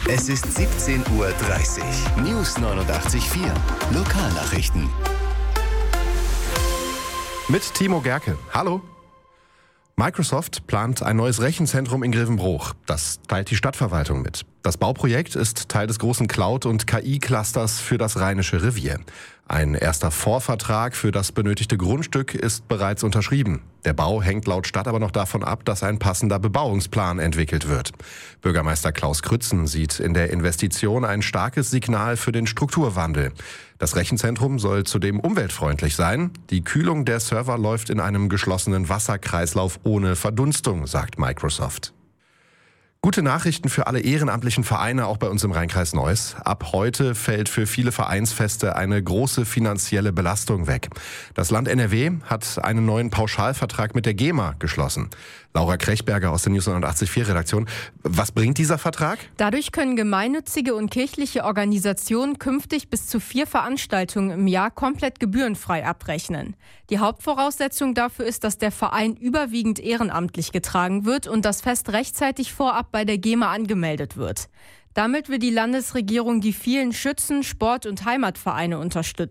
Es ist 17:30 Uhr. News 89.4. Lokalnachrichten. Mit Timo Gerke. Hallo. Microsoft plant ein neues Rechenzentrum in Grevenbroich. Das teilt die Stadtverwaltung mit. Das Bauprojekt ist Teil des großen Cloud- und KI-Clusters für das Rheinische Revier. Ein erster Vorvertrag für das benötigte Grundstück ist bereits unterschrieben. Der Bau hängt laut Stadt aber noch davon ab, dass ein passender Bebauungsplan entwickelt wird. Bürgermeister Klaus Krützen sieht in der Investition ein starkes Signal für den Strukturwandel. Das Rechenzentrum soll zudem umweltfreundlich sein. Die Kühlung der Server läuft in einem geschlossenen Wasserkreislauf ohne Verdunstung, sagt Microsoft. Gute Nachrichten für alle ehrenamtlichen Vereine, auch bei uns im Rheinkreis Neuss. Ab heute fällt für viele Vereinsfeste eine große finanzielle Belastung weg. Das Land NRW hat einen neuen Pauschalvertrag mit der GEMA geschlossen. Laura Krechberger aus der News 89.4 Redaktion. Was bringt dieser Vertrag? Dadurch können gemeinnützige und kirchliche Organisationen künftig bis zu 4 Veranstaltungen im Jahr komplett gebührenfrei abrechnen. Die Hauptvoraussetzung dafür ist, dass der Verein überwiegend ehrenamtlich getragen wird und das Fest rechtzeitig vorab bei der GEMA angemeldet wird. Damit will die Landesregierung die vielen Schützen-, Sport- und Heimatvereine unterstützen.